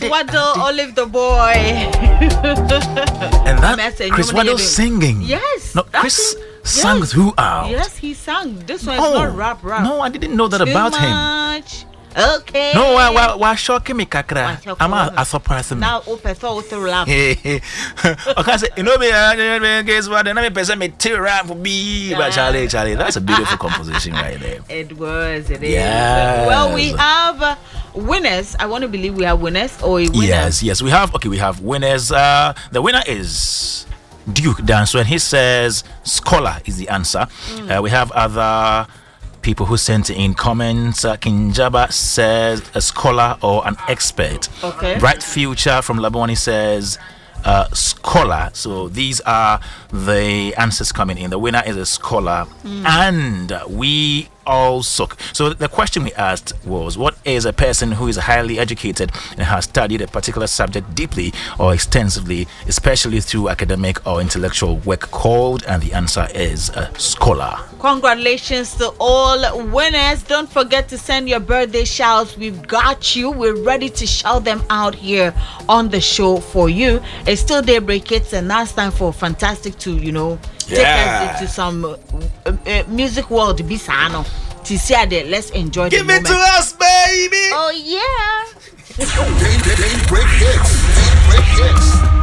Waddle, Olive the Boy. And that Chris Waddle singing. Yes. No, Chris sang Who Out. Yes, he sang. This one is not rap. No, I didn't know that about him. Okay. No, why shocking me, Kakra? I'm a surprise me. Now, open thought to rap. Okay, say, you know me, guess what? And I'm person me to rap for me. But Charlie, that's a beautiful composition right there. It was. It is. Yes. Well, we have winners. I want to believe we have winners or a winner. Yes. We have winners. The winner is Duke Danso, and he says scholar is the answer. We have other people who sent in comments. Kinjaba says a scholar or an expert. Okay. Bright Future from Laboni says scholar. So these are the answers coming in. The winner is a scholar. And we also, so the question we asked was, what is a person who is highly educated and has studied a particular subject deeply or extensively, especially through academic or intellectual work, called? And the answer is a scholar. Congratulations to all winners. Don't forget to send your birthday shouts. We've got you. We're ready to shout them out here on the show for you. It's still Daybreak Hits, and now it's time for Fantastic to, take us into some music world. Bisano. Let's enjoy the moment. Give it to us, baby. Oh, yeah. Daybreak Hits.